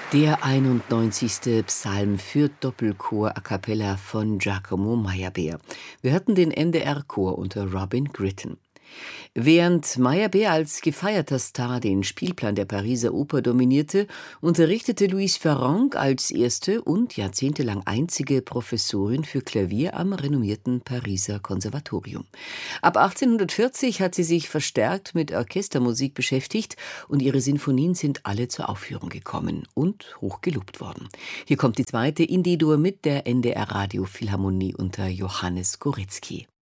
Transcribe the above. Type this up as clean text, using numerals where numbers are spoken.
Der 91. Psalm für Doppelchor a cappella von Giacomo Meyerbeer. Wir hörten den NDR-Chor unter Robin Gritton. Während Meyerbeer als gefeierter Star den Spielplan der Pariser Oper dominierte, unterrichtete Louise Farrenc als erste und jahrzehntelang einzige Professorin für Klavier am renommierten Pariser Konservatorium. Ab 1840 hat sie sich verstärkt mit Orchestermusik beschäftigt und ihre Sinfonien sind alle zur Aufführung gekommen und hoch gelobt worden. Hier kommt die zweite in D-Dur mit der NDR Radio Philharmonie unter Johannes Goretzky.